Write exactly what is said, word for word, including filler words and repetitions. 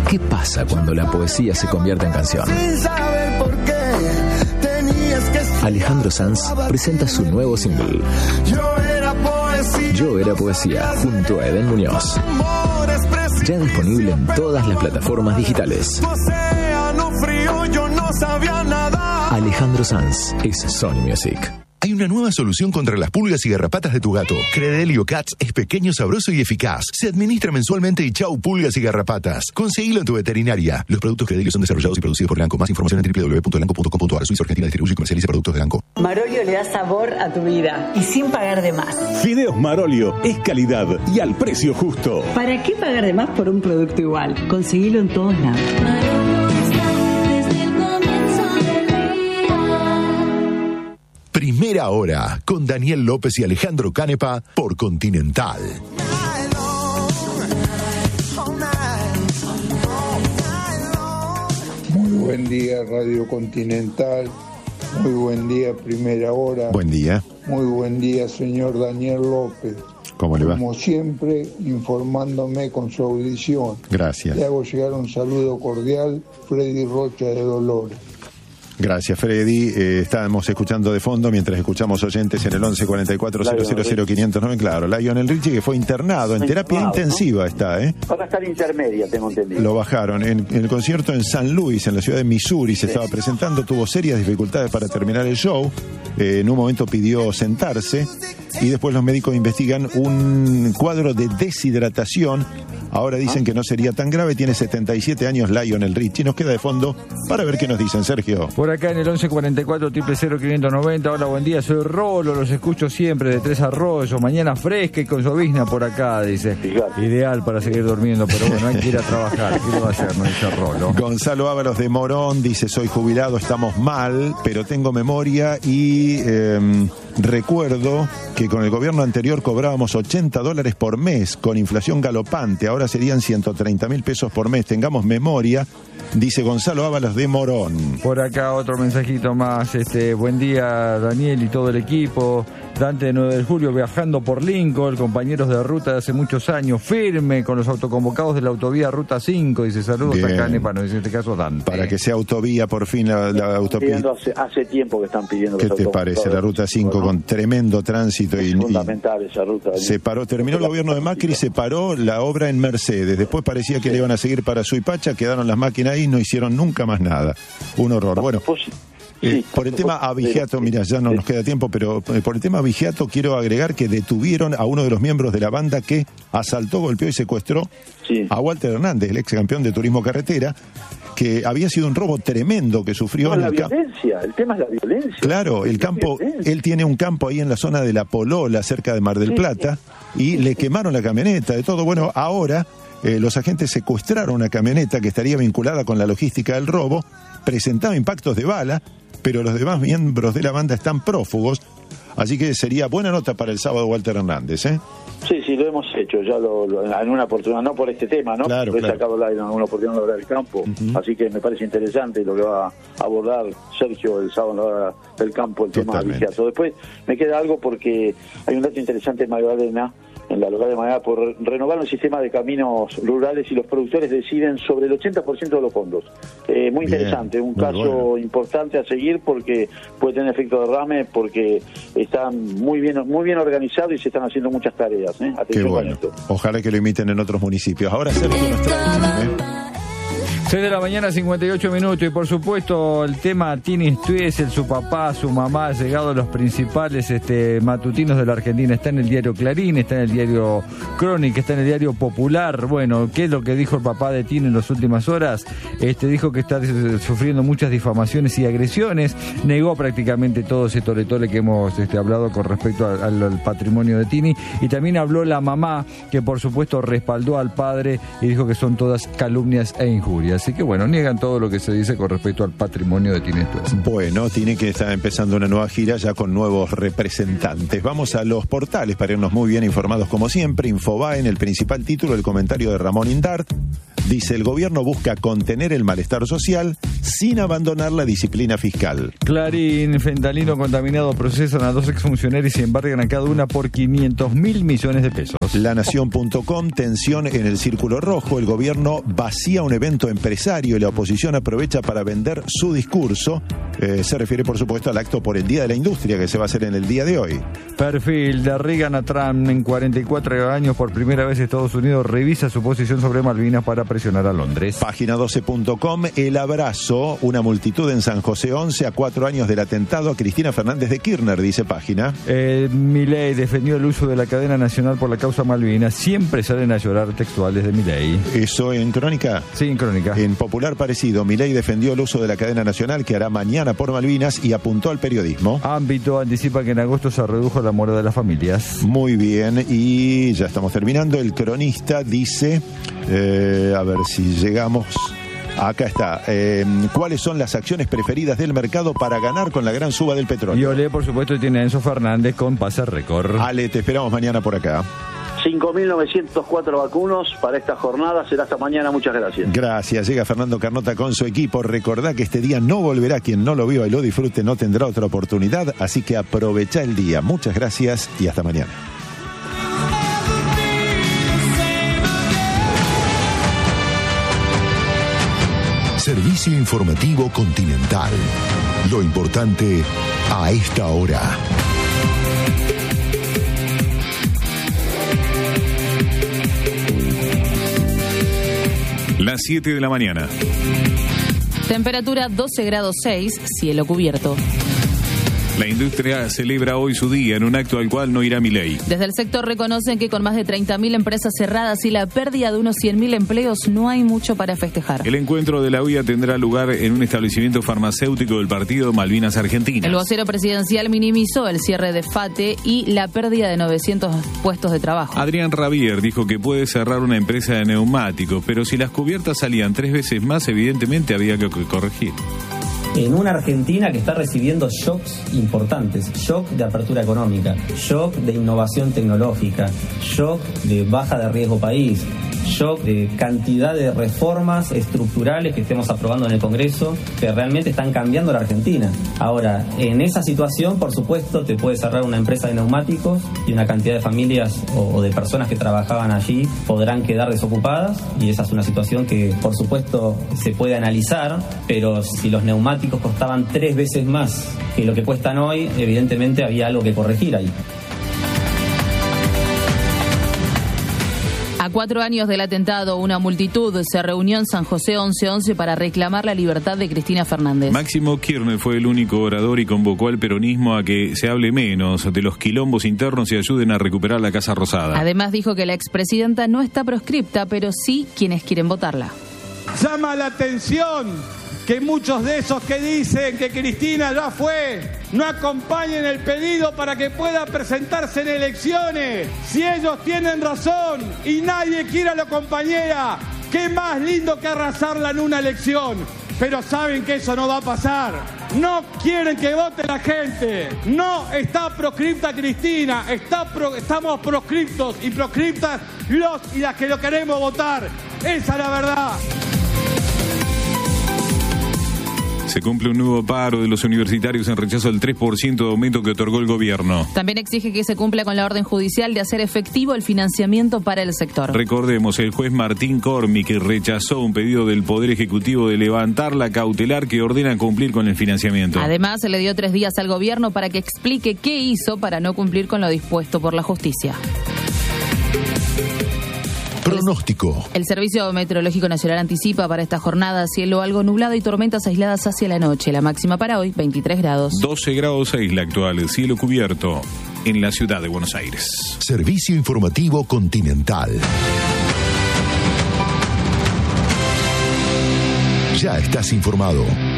¿Qué pasa cuando la poesía se convierte en canción? Alejandro Sanz presenta su nuevo single, Yo era poesía, junto a Eden Muñoz. Ya disponible en todas las plataformas digitales. Alejandro Sanz es Sony Music. Hay una nueva solución contra las pulgas y garrapatas de tu gato. Credelio Cats es pequeño, sabroso y eficaz. Se administra mensualmente y chau pulgas y garrapatas. Conseguilo en tu veterinaria. Los productos Credelio son desarrollados y producidos por Elanco. Más información en doble u doble u doble u punto elanco punto com punto a r. Suiza Argentina distribuye y comercializa productos de Elanco. Marolio le da sabor a tu vida y sin pagar de más. Fideos Marolio es calidad y al precio justo. ¿Para qué pagar de más por un producto igual? Conseguilo en todos lados. Primera Hora, con Daniel López y Alejandro Canepa por Continental. Muy buen día, Radio Continental. Muy buen día, Primera Hora. Buen día. Muy buen día, señor Daniel López. ¿Cómo le va? Como siempre, informándome con su audición. Gracias. Le hago llegar un saludo cordial, Freddy Rocha de Dolores. Gracias, Freddy. Eh, estábamos escuchando de fondo mientras escuchamos oyentes en el once cuarenta y cuatro cero cero cero quinientos nueve. Claro, Lionel Richie, que fue internado en terapia intensiva, ¿no? Está, ¿eh? Ahora está en intermedia, tengo entendido. Lo bajaron. En, en el concierto en San Luis, en la ciudad de Missouri, se sí. estaba presentando, tuvo serias dificultades para terminar el show. Eh, en un momento pidió sentarse y después los médicos investigan un cuadro de deshidratación. Ahora dicen ¿Ah? que no sería tan grave. Tiene setenta y siete años Lionel Richie. Nos queda de fondo para ver qué nos dicen, Sergio. Por acá en el once cuarenta y cuatro cero cero quinientos noventa. Hola, buen día, soy Rolo, los escucho siempre de Tres Arroyos, mañana fresca y con llovizna por acá, dice. Fíjate. Ideal para seguir durmiendo, pero bueno, hay que ir a trabajar. ¿Qué lo va a hacer? No dice Rolo. Gonzalo Ábalos de Morón dice, soy jubilado, estamos mal, pero tengo memoria y eh, recuerdo que con el gobierno anterior cobrábamos ochenta dólares por mes, con inflación galopante, ahora serían ciento treinta mil pesos por mes. Tengamos memoria, dice Gonzalo Ábalos de Morón. Por acá otro mensajito más, este, buen día Daniel y todo el equipo. Dante de nueve de julio viajando por Lincoln, compañeros de ruta de hace muchos años, firme con los autoconvocados de la autovía Ruta cinco, dice saludos a Canepa, no, en este caso Dante. Para que sea autovía por fin la, la autopista. Hace, hace tiempo que están pidiendo. ¿Qué te parece la Ruta cinco, ¿no? Con tremendo tránsito? Es y, fundamental y esa ruta. Se paró, terminó el gobierno de Macri, se paró la obra en Mercedes, después parecía que sí. le iban a seguir para Suipacha, quedaron las máquinas ahí, no hicieron nunca más nada. Un horror. Bueno. Pues, Eh, sí, por el tema abigeato, mira, ya no nos queda tiempo, pero eh, por el tema abigeato quiero agregar que detuvieron a uno de los miembros de la banda que asaltó, golpeó y secuestró sí. a Walter Hernández, el ex campeón de turismo carretera, que había sido un robo tremendo que sufrió no, en la el campo. violencia, el tema es la violencia. Claro, el campo, él tiene un campo ahí en la zona de La Polola, cerca de Mar del sí, Plata, sí. y le quemaron la camioneta, de todo. Bueno, ahora eh, los agentes secuestraron una camioneta que estaría vinculada con la logística del robo, presentaba impactos de bala, pero los demás miembros de la banda están prófugos, así que sería buena nota para el sábado Walter Hernández, ¿eh? Sí, sí, lo hemos hecho, ya lo, lo, en una oportunidad, no por este tema, ¿no? Claro, lo he claro. sacado al aire en alguna oportunidad en la hora del campo, uh-huh. así que me parece interesante lo que va a abordar Sergio el sábado en la hora del campo, el Totalmente. tema abigeato. Después me queda algo porque hay un dato interesante en Magdalena, en la localidad de Magdalena, por renovar el sistema de caminos rurales y los productores deciden sobre el ochenta por ciento de los fondos. Eh, muy Bien, interesante, un caso bueno. importante a seguir porque puede tener efecto derrame, porque están muy bien muy bien organizados y se están haciendo muchas tareas. ¿eh? Qué bueno. Ojalá que lo imiten en otros municipios. Ahora Sergio nos trae, ¿eh? seis de la mañana, cincuenta y ocho minutos, y por supuesto el tema Tini Stoessel, su papá, su mamá, ha llegado a los principales este, matutinos de la Argentina. Está en el diario Clarín, está en el diario Crónica, está en el diario Popular. Bueno, ¿qué es lo que dijo el papá de Tini en las últimas horas? Este, dijo que está sufriendo muchas difamaciones y agresiones, negó prácticamente todo ese toletole que hemos este, hablado con respecto al, al patrimonio de Tini, y también habló la mamá, que por supuesto respaldó al padre y dijo que son todas calumnias e injurias. Así que bueno, niegan todo lo que se dice con respecto al patrimonio de Tini Stuessel. Bueno, tiene que estar empezando una nueva gira ya con nuevos representantes. Vamos a los portales para irnos muy bien informados como siempre. Infobae, en el principal título, el comentario de Ramón Indart. Dice, el gobierno busca contener el malestar social sin abandonar la disciplina fiscal. Clarín, fentanilo contaminado, procesan a dos exfuncionarios y embargan a cada una por quinientos mil millones de pesos. La Nación punto com, tensión en el Círculo Rojo. El gobierno vacía un evento empresario y la oposición aprovecha para vender su discurso. Eh, se refiere, por supuesto, al acto por el Día de la Industria que se va a hacer en el día de hoy. Perfil de Reagan a Trump. En cuarenta y cuatro años, por primera vez Estados Unidos revisa su posición sobre Malvinas para presionar a Londres. Página doce punto com, el abrazo. Una multitud en San José once a cuatro años del atentado a Cristina Fernández de Kirchner, dice Página. Eh, Milei defendió el uso de la cadena nacional por la causa Malvinas. Siempre salen a llorar, textuales de Milei. ¿Eso en Crónica? Sí, en Crónica. En Popular parecido, Milei defendió el uso de la cadena nacional que hará mañana por Malvinas y apuntó al periodismo. Ámbito anticipa que en agosto se redujo la mora de las familias. Muy bien, y ya estamos terminando. El Cronista dice, eh, a ver si llegamos... Acá está. Eh, ¿Cuáles son las acciones preferidas del mercado para ganar con la gran suba del petróleo? Y Olé, por supuesto, tiene a Enzo Fernández con pase récord. Ale, te esperamos mañana por acá. cinco mil novecientos cuatro vacunos para esta jornada. Será hasta mañana. Muchas gracias. Gracias. Llega Fernando Carnota con su equipo. Recordá que este día no volverá. Quien no lo vio y lo disfrute no tendrá otra oportunidad. Así que aprovecha el día. Muchas gracias y hasta mañana. Servicio informativo Continental. Lo importante a esta hora. Las siete de la mañana. Temperatura doce grados seis, cielo cubierto. La industria celebra hoy su día en un acto al cual no irá Milei. Desde el sector reconocen que con más de treinta mil empresas cerradas y la pérdida de unos cien mil empleos no hay mucho para festejar. El encuentro de la U I A tendrá lugar en un establecimiento farmacéutico del partido Malvinas Argentinas. El vocero presidencial minimizó el cierre de FATE y la pérdida de novecientos puestos de trabajo. Adrián Rabier dijo que puede cerrar una empresa de neumáticos, pero si las cubiertas salían tres veces más, evidentemente había que corregir. En una Argentina que está recibiendo shocks importantes, shock de apertura económica, shock de innovación tecnológica, shock de baja de riesgo país, shock de cantidad de reformas estructurales que estemos aprobando en el Congreso que realmente están cambiando la Argentina. Ahora, en esa situación, por supuesto, te puede cerrar una empresa de neumáticos y una cantidad de familias o, o de personas que trabajaban allí podrán quedar desocupadas, y esa es una situación que, por supuesto, se puede analizar, pero si los neumáticos costaban tres veces más que lo que cuestan hoy, evidentemente había algo que corregir ahí. A cuatro años del atentado, una multitud se reunió en San José once once para reclamar la libertad de Cristina Fernández. Máximo Kirchner fue el único orador y convocó al peronismo a que se hable menos de los quilombos internos y ayuden a recuperar la Casa Rosada. Además dijo que la expresidenta no está proscripta, pero sí quienes quieren votarla. Llama la atención que muchos de esos que dicen que Cristina ya fue, no acompañen el pedido para que pueda presentarse en elecciones. Si ellos tienen razón y nadie quiere a la compañera, qué más lindo que arrasarla en una elección. Pero saben que eso no va a pasar. No quieren que vote la gente. No está proscripta Cristina. Está pro, estamos proscriptos y proscriptas los y las que lo queremos votar. Esa es la verdad. Se cumple un nuevo paro de los universitarios en rechazo al tres por ciento de aumento que otorgó el gobierno. También exige que se cumpla con la orden judicial de hacer efectivo el financiamiento para el sector. Recordemos, el juez Martín Cormi, que rechazó un pedido del Poder Ejecutivo de levantar la cautelar que ordena cumplir con el financiamiento. Además, se le dio tres días al gobierno para que explique qué hizo para no cumplir con lo dispuesto por la justicia. Pronóstico. El Servicio Meteorológico Nacional anticipa para esta jornada cielo algo nublado y tormentas aisladas hacia la noche. La máxima para hoy, veintitrés grados. doce grados seis la actual, el cielo cubierto en la ciudad de Buenos Aires. Servicio informativo Continental. Ya estás informado.